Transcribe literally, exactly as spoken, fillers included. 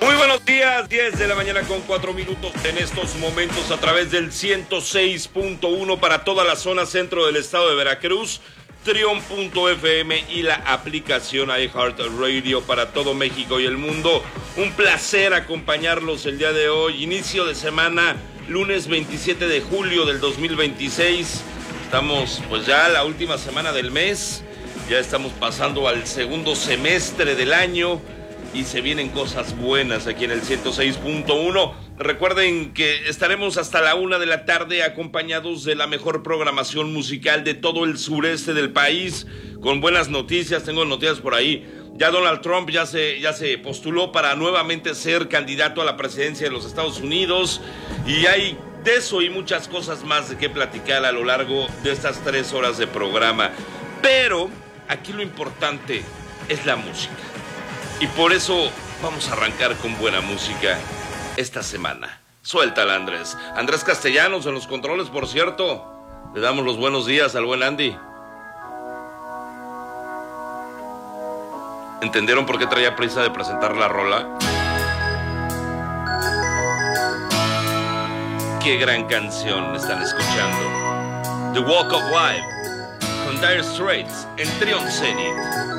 Muy buenos días, diez de la mañana con cuatro minutos en estos momentos a través del ciento seis punto uno para toda la zona centro del estado de Veracruz, trion punto f m y la aplicación iHeartRadio para todo México y el mundo. Un placer acompañarlos el día de hoy, inicio de semana, lunes veintisiete de julio del dos mil veintiséis. Estamos pues ya la última semana del mes, ya estamos pasando al segundo semestre del año. Y se vienen cosas buenas aquí en el ciento seis punto uno. Recuerden que estaremos hasta la una de la tarde acompañados de la mejor programación musical de todo el sureste del país, con buenas noticias. Tengo noticias por ahí. Ya Donald Trump ya se, ya se postuló para nuevamente ser candidato a la presidencia de los Estados Unidos. Y hay de eso y muchas cosas más de qué platicar a lo largo de estas tres horas de programa. Pero aquí lo importante es la música. Y por eso vamos a arrancar con buena música esta semana. Suéltala, Andrés. Andrés Castellanos en los controles, por cierto. Le damos los buenos días al buen Andy. ¿Entendieron por qué traía prisa de presentar la rola? Qué gran canción están escuchando. The Walk of Life con Dire Straits en Trion Zenith.